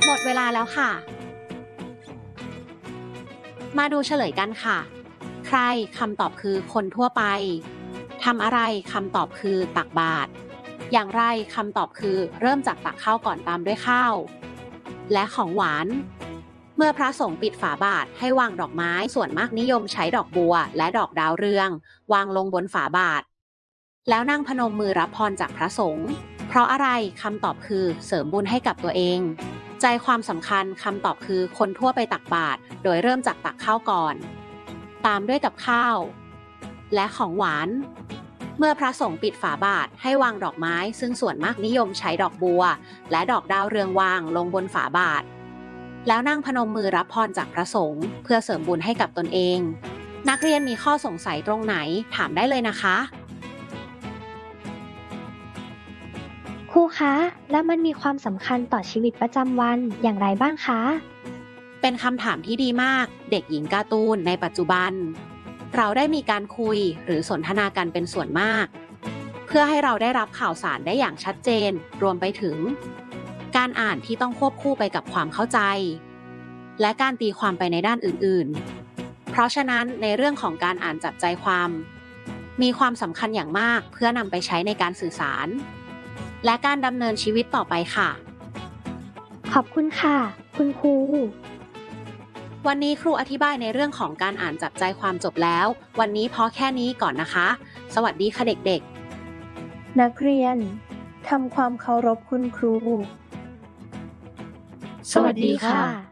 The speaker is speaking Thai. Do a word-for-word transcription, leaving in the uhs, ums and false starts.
หมดเวลาแล้วค่ะ มาดูเฉลยกันค่ะ ใครคำตอบคือคนทั่วไป ทำอะไรคำตอบคือตักบาตร อย่างไรคำตอบคือเริ่มจากตักข้าวก่อนตามด้วยข้าว และของหวาน เมื่อพระสงฆ์ปิดฝาบาตรให้วางดอกไม้ส่วนมากนิยมใช้ดอกบัวและดอกดาวเรืองวางลงบนฝาบาตรแล้วนั่งพนมมือรับพรจากพระสงฆ์เพราะอะไรคำตอบคือเสริมบุญให้กับตัวเองใจความสำคัญคำตอบคือคนทั่วไปตักบาตรโดยเริ่มจากตักข้าวก่อนตามด้วยกับข้าวและของหวานเมื่อพระสงฆ์ปิดฝาบาตรให้วางดอกไม้ซึ่งส่วนมากนิยมใช้ดอกบัวและดอกดาวเรืองวางลงบนฝาบาตรแล้วนั่งพนมมือรับพรจากพระสงฆ์เพื่อเสริมบุญให้กับตนเองนักเรียนมีข้อสงสัยตรงไหนถามได้เลยนะคะครูคะแล้วมันมีความสำคัญต่อชีวิตประจำวันอย่างไรบ้างคะเป็นคำถามที่ดีมากเด็กหญิงการ์ตูนในปัจจุบันเราได้มีการคุยหรือสนทนากันเป็นส่วนมากเพื่อให้เราได้รับข่าวสารได้อย่างชัดเจนรวมไปถึงการอ่านที่ต้องควบคู่ไปกับความเข้าใจและการตีความไปในด้านอื่นๆเพราะฉะนั้นในเรื่องของการอ่านจับใจความมีความสำคัญอย่างมากเพื่อนำไปใช้ในการสื่อสารและการดำเนินชีวิตต่อไปค่ะขอบคุณค่ะคุณครูวันนี้ครูอธิบายในเรื่องของการอ่านจับใจความจบแล้ววันนี้พอแค่นี้ก่อนนะคะสวัสดีค่ะเด็กๆนักเรียนทำความเคารพคุณครูสวัสดีค่ะ